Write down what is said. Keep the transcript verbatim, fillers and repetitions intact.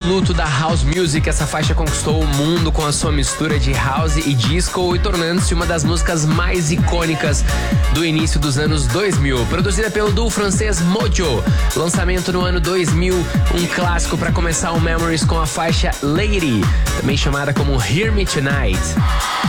absoluto da house music. Essa faixa conquistou o mundo com a sua mistura de house e disco e tornando-se uma das músicas mais icônicas do início dos anos dois mil. Produzida pelo duo francês Mojo, lançamento no ano dois mil, um clássico para começar o Memories com a faixa Lady, também chamada como Hear Me Tonight.